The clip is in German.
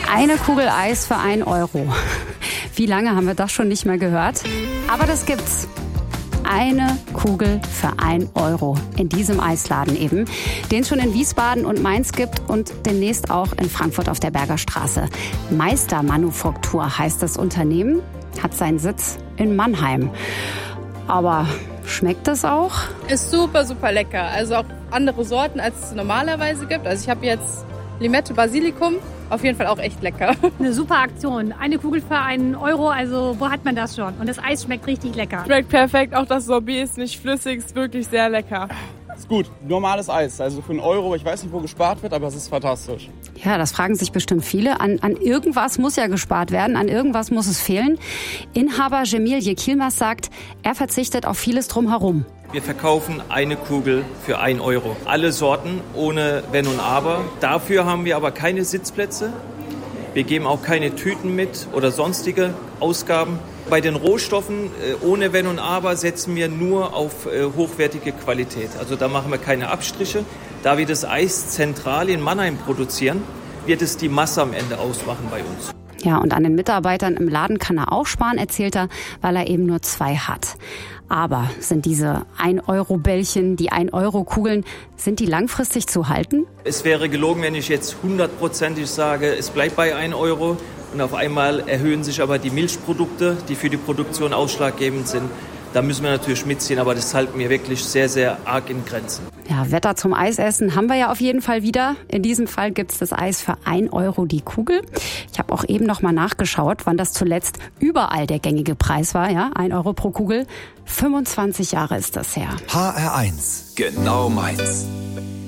Eine Kugel Eis für 1 Euro. Wie lange haben wir das schon nicht mehr gehört? Aber das gibt's. Eine Kugel für 1 Euro in diesem Eisladen eben, den es schon in Wiesbaden und Mainz gibt und demnächst auch in Frankfurt auf der Berger Straße. Meistermanufaktur heißt das Unternehmen, hat seinen Sitz in Mannheim. Aber schmeckt das auch? Ist super, super lecker. Also auch andere Sorten, als es normalerweise gibt. Also ich habe jetzt Limette, Basilikum. Auf jeden Fall auch echt lecker. Eine super Aktion. Eine Kugel für 1 Euro, also wo hat man das schon? Und das Eis schmeckt richtig lecker. Schmeckt perfekt, auch das Sorbet ist nicht flüssig, ist wirklich sehr lecker. Ist gut, normales Eis, also für 1 Euro, ich weiß nicht, wo gespart wird, aber es ist fantastisch. Ja, das fragen sich bestimmt viele. An irgendwas muss ja gespart werden, an irgendwas muss es fehlen. Inhaber Cemil Yekilmas sagt, er verzichtet auf vieles drumherum. Wir verkaufen eine Kugel für 1 Euro. Alle Sorten, ohne Wenn und Aber. Dafür haben wir aber keine Sitzplätze. Wir geben auch keine Tüten mit oder sonstige Ausgaben. Bei den Rohstoffen, ohne Wenn und Aber, setzen wir nur auf hochwertige Qualität. Also da machen wir keine Abstriche. Da wir das Eis zentral in Mannheim produzieren, wird es die Masse am Ende ausmachen bei uns. Ja, und an den Mitarbeitern im Laden kann er auch sparen, erzählt er, weil er eben nur 2 hat. Aber sind diese 1-Euro-Bällchen, die 1-Euro-Kugeln, sind die langfristig zu halten? Es wäre gelogen, wenn ich jetzt 100%ig sage, es bleibt bei 1 Euro. Und auf einmal erhöhen sich aber die Milchprodukte, die für die Produktion ausschlaggebend sind. Da müssen wir natürlich mitziehen, aber das halten wir wirklich sehr, sehr arg in Grenzen. Ja, Wetter zum Eisessen haben wir ja auf jeden Fall wieder. In diesem Fall gibt's das Eis für 1 Euro die Kugel. Ich habe auch eben noch mal nachgeschaut, wann das zuletzt überall der gängige Preis war. Ja, 1 Euro pro Kugel. 25 Jahre ist das her. HR1, genau meins.